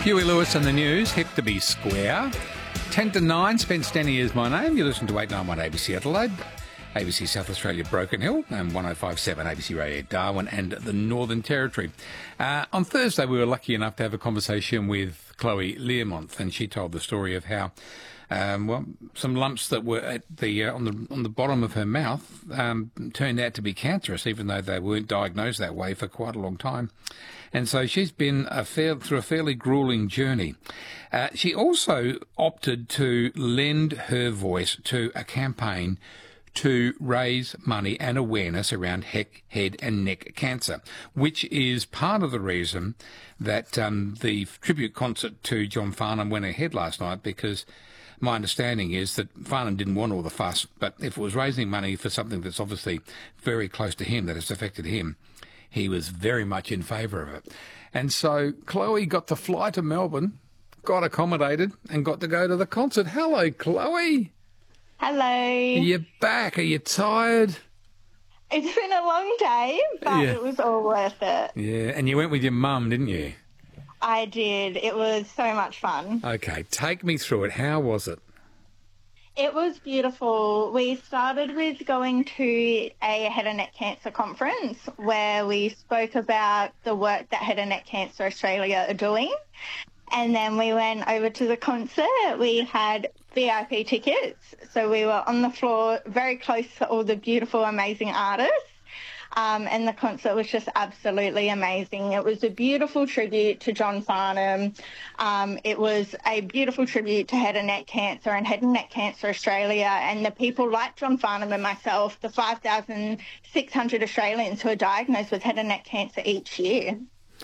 Huey Lewis and the News, hip to be square. 10 to 9, Spence Denny is my name. You listen to 891 ABC Adelaide, ABC South Australia Broken Hill, and 105.7 ABC Radio Darwin and the Northern Territory. On Thursday, we were lucky enough to have a conversation with Chloe Learmonth, and she told the story of how some lumps that were at the on the bottom of her mouth turned out to be cancerous, even though they weren't diagnosed that way for quite a long time. And so she's been through a fairly gruelling journey. She also opted to lend her voice to a campaign to raise money and awareness around head and neck cancer, which is part of the reason that the tribute concert to John Farnham went ahead last night, because my understanding is that Farnham didn't want all the fuss, but if it was raising money for something that's obviously very close to him, that has affected him, he was very much in favour of it. And so Chloe got to fly to Melbourne, got accommodated, and got to go to the concert. Hello, Chloe. Hello. You're back. Are you tired? It's been a long day, but It was all worth it. Yeah, and you went with your mum, didn't you? I did. It was so much fun. Okay, take me through it. How was it? It was beautiful. We started with going to a head and neck cancer conference where we spoke about the work that Head and Neck Cancer Australia are doing. And then we went over to the concert. We had VIP tickets, so we were on the floor very close to all the beautiful, amazing artists. And the concert was just absolutely amazing. It was a beautiful tribute to John Farnham. It was a beautiful tribute to Head and Neck Cancer and Head and Neck Cancer Australia, and the people like John Farnham and myself, the 5,600 Australians who are diagnosed with head and neck cancer each year.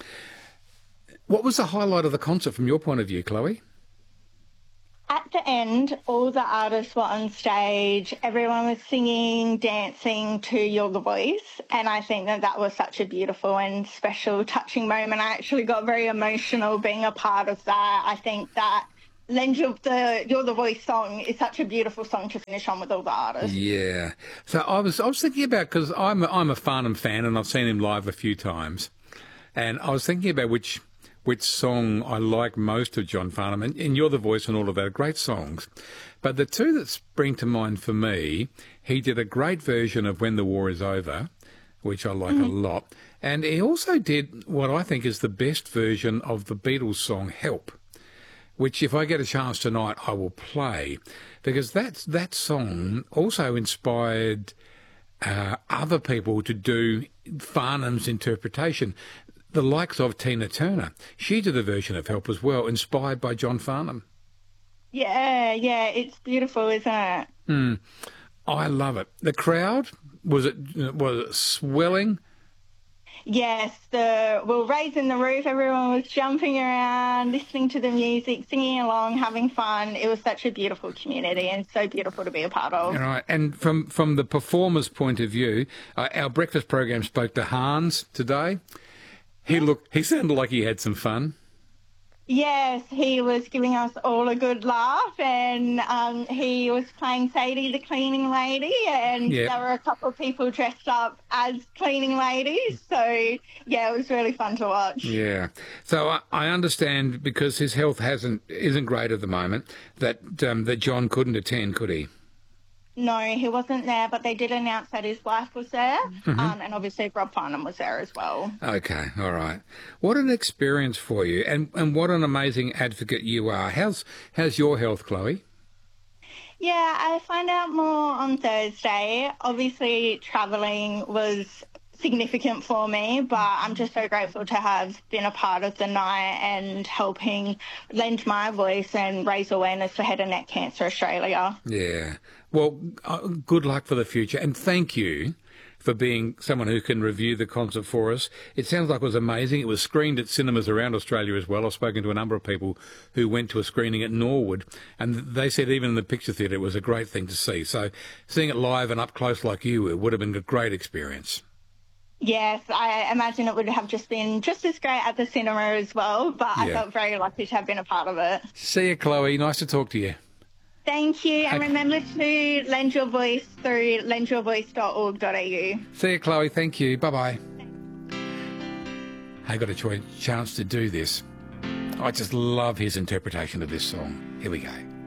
What was the highlight of the concert from your point of view, Chloe? At the end, all the artists were on stage. Everyone was singing, dancing to You're the Voice. And I think that was such a beautiful and special, touching moment. I actually got very emotional being a part of that. I think that You're the Voice song is such a beautiful song to finish on with all the artists. Yeah. So I was thinking about, because I'm a Farnham fan and I've seen him live a few times. And I was thinking about which song I like most of John Farnham, and You're the Voice and all of that are great songs. But the two that spring to mind for me, he did a great version of When the War Is Over, which I like a lot. And he also did what I think is the best version of the Beatles song Help, which if I get a chance tonight, I will play, because that song also inspired other people to do Farnham's interpretation. The likes of Tina Turner. She did a version of Help as well, inspired by John Farnham. Yeah, it's beautiful, isn't it? I love it. The crowd, was it swelling? Yes, we were raising the roof. Everyone was jumping around, listening to the music, singing along, having fun. It was such a beautiful community and so beautiful to be a part of. All right. And from the performer's point of view, our breakfast program spoke to Hans today. He sounded like he had some fun. Yes, he was giving us all a good laugh, and he was playing Sadie, the cleaning lady, and There were a couple of people dressed up as cleaning ladies. So, yeah, it was really fun to watch. Yeah. So I understand, because his health isn't great at the moment, that John couldn't attend, could he? No, he wasn't there, but they did announce that his wife was there, and obviously Rob Farnham was there as well. Okay, all right. What an experience for you, and what an amazing advocate you are. How's your health, Chloe? Yeah, I find out more on Thursday. Obviously, travelling was significant for me, but I'm just so grateful to have been a part of the night and helping lend my voice and raise awareness for Head and Neck Cancer Australia. Yeah. Well, good luck for the future, and thank you for being someone who can review the concert for us. It sounds like it was amazing. It was screened at cinemas around Australia as well. I've spoken to a number of people who went to a screening at Norwood, and they said even in the picture theatre it was a great thing to see. So seeing it live and up close like you would have been a great experience. Yes, I imagine it would have been just as great at the cinema as well, but I felt very lucky to have been a part of it. See you, Chloe. Nice to talk to you. Thank you, and remember to lend your voice through lendyourvoice.org.au. See you, Chloe. Thank you. Bye-bye. I got a chance to do this I just love his interpretation of this song. Here we go.